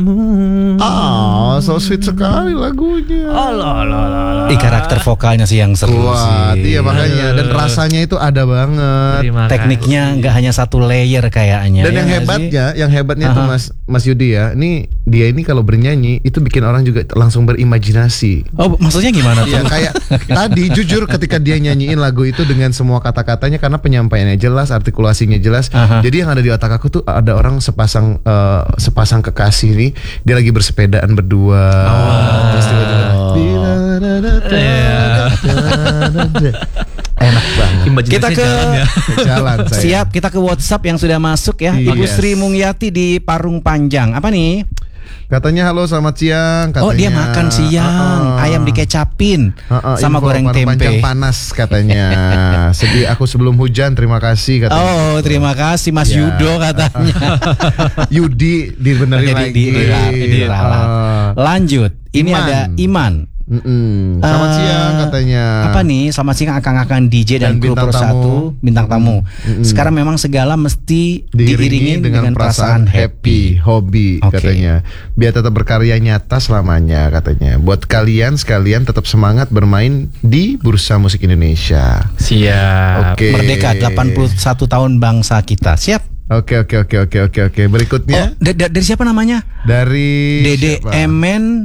So sweet sekali lagunya. Karakter vokalnya sih yang seru Kuat, sih. iya makanya. Dan rasanya itu ada banget. Tekniknya nggak hanya satu layer kayaknya. Dan yang hebatnya tuh Mas Yudi ya. Dia ini kalau bernyanyi itu bikin orang juga langsung berimajinasi. Oh, maksudnya gimana tuh? Iya, kayak tadi jujur ketika dia nyanyiin lagu itu dengan semua kata-katanya, karena penyampaiannya jelas, artikulasinya jelas. Jadi yang ada di otak aku tuh ada orang sepasang kekasih nih, dia lagi bersepedaan berdua. Terus tiba-tiba enak banget. Kita ke jalan saya. Siap, kita ke WhatsApp yang sudah masuk ya. Ibu Sri Mungyati di Parung Panjang. Apa nih? Katanya halo selamat siang katanya. Oh, dia makan siang. Ayam dikecapin sama goreng tempe. Panjang panas katanya. Sedih aku sebelum hujan, terima kasih katanya. Oh, terima kasih Mas Yudo katanya. Yudi dibenerin lagi. Lanjut. Ini ada Iman. Selamat siang katanya. Apa nih? Selamat siang akan DJ dan kru Pro 1 bintang tamu. Sekarang memang segala mesti diiringi dengan perasaan happy, hobi katanya. Biar tetap berkarya nyata selamanya katanya. Buat kalian sekalian tetap semangat bermain di Bursa Musik Indonesia. Siap. Merdeka 81 tahun bangsa kita. Siap. Oke. Berikutnya. Dari siapa namanya? Dari Dede Emen.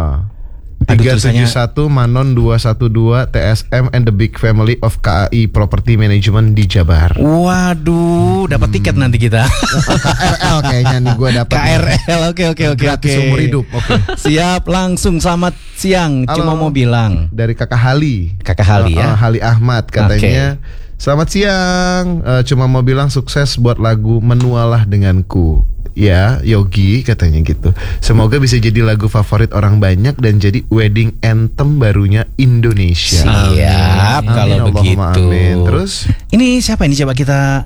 371 Manon 212 TSM and the Big Family of KAI Property Management di Jabar. Waduh, dapat tiket nanti kita. KRL kayaknya nih gue dapat. KRL, oke. Gratis seumur hidup. Siap, langsung selamat siang. Halo. Cuma mau bilang dari Kakak Hali. Kakak Hali ya. Hali Ahmad katanya. Selamat siang. Cuma mau bilang sukses buat lagu Menualah Denganku. Ya, Yogi katanya gitu. Semoga bisa jadi lagu favorit orang banyak dan jadi wedding anthem barunya Indonesia. Siap, kalau begitu. Amin. Terus ini siapa ini, coba kita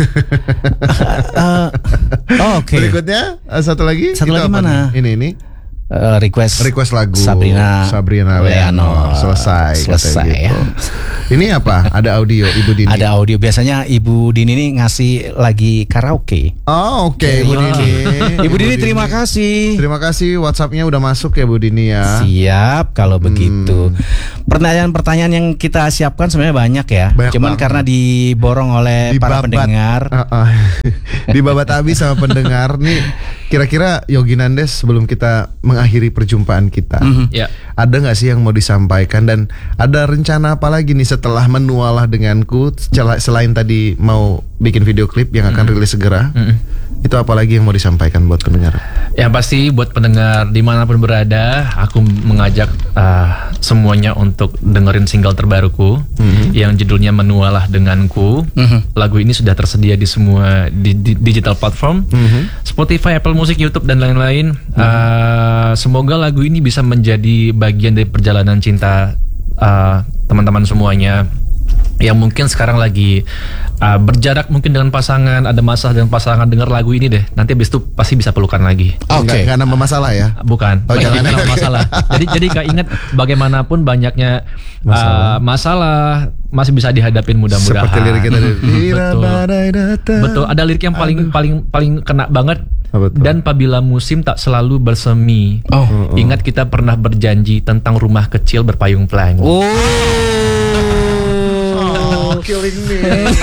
oke. Berikutnya satu lagi. Satu lagi mana? Ini. Request lagu Sabrina Leano. Selesai ya. Gitu. Ini apa? Ada audio Ibu Dini. Ada audio. Biasanya Ibu Dini ini ngasih lagi karaoke. Oh, oke. Ibu Dini. Ibu Dini terima kasih. Terima kasih, WhatsApp-nya udah masuk ya Bu Dini ya. Siap kalau begitu. Pertanyaan-pertanyaan yang kita siapkan sebenarnya banyak ya. Cuman karena diborong oleh para pendengar. Dibabat habis sama pendengar nih. Kira-kira Yogi Nandes sebelum kita mengakhiri perjumpaan kita, ada nggak sih yang mau disampaikan, dan ada rencana apa lagi nih setelah Menualah Denganku, selain tadi mau bikin video klip yang akan rilis segera? Itu apa lagi yang mau disampaikan buat pendengar? Yang pasti buat pendengar dimanapun berada, aku mengajak semuanya untuk dengerin single terbaruku yang judulnya Menualah Denganku. Lagu ini sudah tersedia di semua digital platform, Spotify, Apple Music, YouTube dan lain-lain. Semoga lagu ini bisa menjadi bagian dari perjalanan cinta teman-teman semuanya yang mungkin sekarang lagi berjarak mungkin dengan pasangan, ada masalah dengan pasangan, dengar lagu ini deh. Nanti habis itu pasti bisa pelukan lagi. Oke. Gak nambah masalah ya? Bukan. Jangan nambah masalah. Jadi Kak ingat bagaimanapun banyaknya masalah masih bisa dihadapin mudah-mudahan. Seperti lirik kita Betul. Ada lirik yang paling kena banget. Betul. Dan apabila musim tak selalu bersemi, ingat kita pernah berjanji tentang rumah kecil berpayung pelangi. Killing me.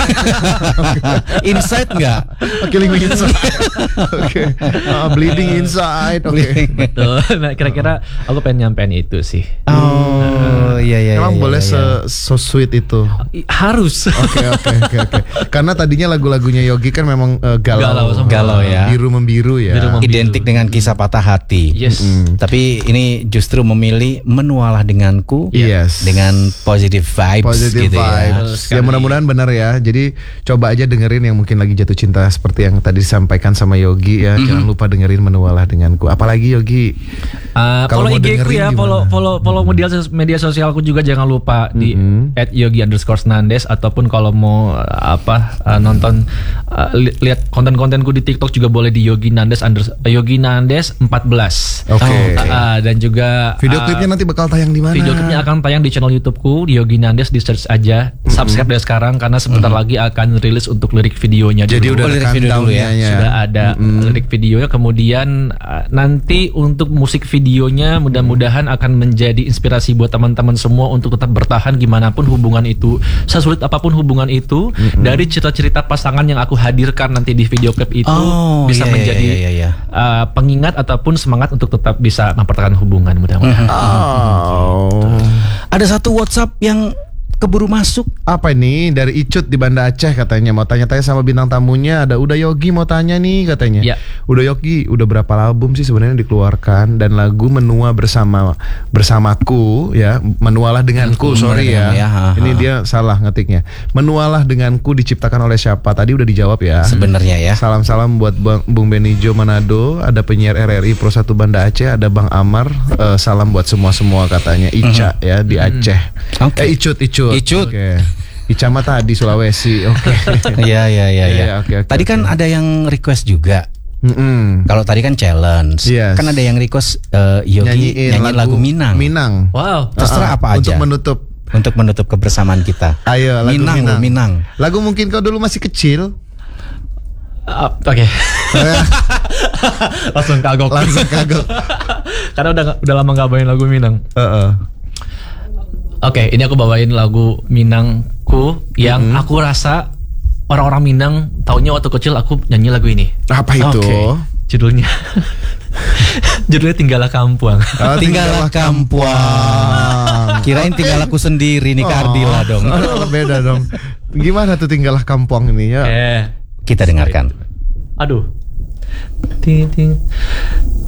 Inside nggak? Killing me inside. Oke. Bleeding inside. Oke. Betul. Nah, kira-kira aku pengen nyampein itu sih. Iya. Emang boleh so sweet itu? Harus. Oke. Karena tadinya lagu-lagunya Yogi kan memang galau ya. Biru membiru ya. Identik dengan kisah patah hati. Yes. Tapi ini justru memilih Menualah Denganku. Yes. Dengan positive vibes gitu vibes. ya. Ya mudah-mudahan benar ya. Jadi coba aja dengerin yang mungkin lagi jatuh cinta seperti yang tadi disampaikan sama Yogi ya. Jangan lupa dengerin Menualah Denganku. Apalagi Yogi. Kalau IG ku ya, follow media sosialku juga jangan lupa di @yogi_nandes, ataupun kalau mau nonton lihat konten-kontenku di TikTok juga boleh di Yogi Nandes 14. Oke. Dan juga video klipnya nanti bakal tayang di mana? Video klipnya akan tayang di channel YouTubeku di Yogi Nandes, di search aja subscribe dari sekarang karena sebentar lagi akan rilis untuk lirik videonya. Jadi udah lirik video dulu ya. Sudah ada lirik videonya, kemudian nanti untuk musik videonya mudah-mudahan akan menjadi inspirasi buat teman-teman semua untuk tetap bertahan gimana pun hubungan itu, sesulit apapun hubungan itu, dari cerita-cerita pasangan yang aku hadirkan nanti di video klip itu bisa menjadi pengingat ataupun semangat untuk tetap bisa mempertahankan hubungan mudah-mudahan. Ada satu WhatsApp yang keburu masuk. Apa ini? Dari Icut di Banda Aceh katanya mau tanya-tanya sama bintang tamunya. Ada Uda Yogi mau tanya nih katanya. Ya. Uda Yogi udah berapa album sih sebenarnya dikeluarkan, dan lagu Menua bersamaku ya, Menualah denganku, sorry ya. Ini dia salah ngetiknya. Menualah denganku diciptakan oleh siapa? Tadi udah dijawab ya. Sebenarnya ya. Salam-salam buat Bung Benijo Manado, ada penyiar RRI Pro 1 Banda Aceh, ada Bang Amar, salam buat semua katanya. Ica ya di Aceh. Icut. Oke. Ica mah tadi Sulawesi. Oke. Iya. Tadi kan ada yang request juga. Kalau tadi kan challenge, kan ada yang request Yogi nyanyi lagu Minang. Wow. Terserah apa aja. Untuk menutup kebersamaan kita. Ayo lagu Minang. Lagu mungkin kau dulu masih kecil. Oke. Langsung kagok. Karena udah lama nggak bawain lagu Minang. Oke, ini aku bawain lagu Minangku yang aku rasa orang-orang Minang taunya waktu kecil aku nyanyi lagu ini. Apa itu? Judulnya Tinggallah Kampuang. Tinggallah Kampuang. Kirain tinggal aku sendiri nih, Kardila dong. Beda dong. Gimana tuh Tinggallah Kampuang ini ya? Kita dengarkan. Aduh.